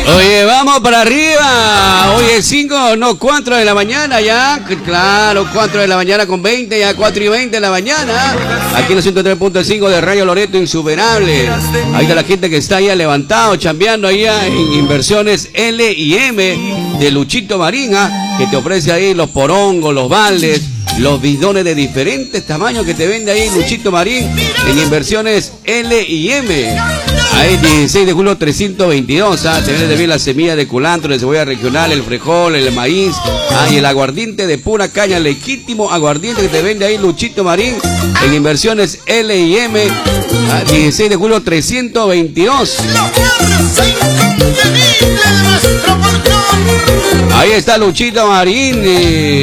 Oye, vamos para arriba. Oye, 5, no, 4 de la mañana ya. Claro, 4 de la mañana con 20, ya 4 y 20 de la mañana. Aquí en los 103.5 de Radio Loreto, insuperable. Ahí está la gente que está ahí levantado, chambeando ahí en Inversiones L&M de Luchito Marín, que te ofrece ahí los porongos, los baldes, los bidones de diferentes tamaños que te vende ahí Luchito Marín en Inversiones L&M. Ahí 16 de julio 322, te vende también la semilla de culantro, de cebolla regional, el frijol, el maíz, y el aguardiente de pura caña, el legítimo aguardiente que te vende ahí Luchito Marín en Inversiones L&M, 16 de julio 322. Ahí está Luchito Marín.